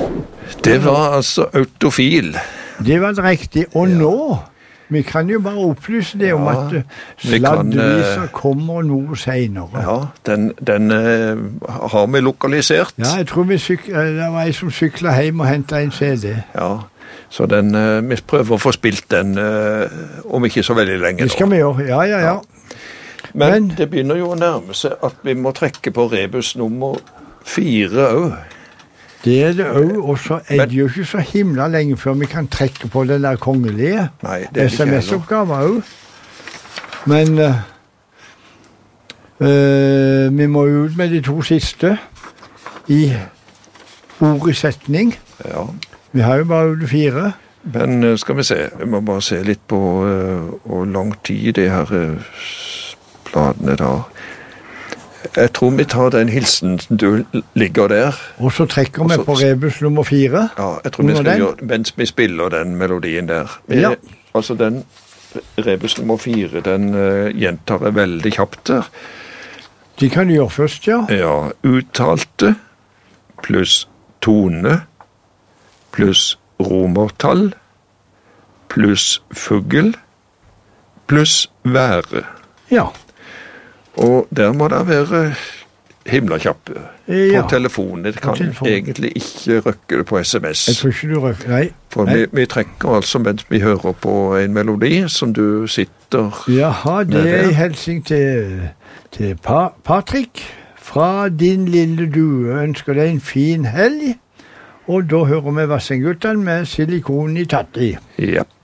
Det var altså Autofil. Det var riktig. Og nå, vi kan jo bare opplyse det om at sladdeviser kommer noe senere. Ja, den har vi lokalisert. Ja, jeg tror det var en som syklet hjem og hentet en CD. Ja, så vi prøver å få spilt den om ikke så veldig lenge. Det skal vi gjøre, ja. Men det begynner jo å nærme seg at vi må trekke på rebus nummer 4 også. Det er det også, og så er det jo ikke så himla lenge før vi kan trekke på den der kongelige SMS-oppgave også. Men vi må jo ut med de 2 siste i ord i setning. Ja. Vi har jo bare ut 4. Men skal vi se, vi må bare se litt på hvor lang tid det her bladene tar. Jeg tror vi tar den hilsen du ligger der. Og så trekker vi på rebus nummer 4. Ja, jeg tror vi skal gjøre, mens vi spiller den melodien der. Altså den rebus nummer 4, den gjentar jeg veldig kjapt der. De kan du gjøre først, ja. Ja, uttalte pluss tone pluss romertall pluss fugl pluss være. Ja. Og der må det være himla kjappe på telefonen. Det kan egentlig ikke røkke det på SMS. Jeg tror ikke du røkker, nei. For vi trekker altså mens vi hører på en melodi som du sitter Jaha, det er en hilsing til Patrick fra din lille due. Ønsker deg en fin helg. Og da hører vi Vassendguttene med silikon i tatti. Ja.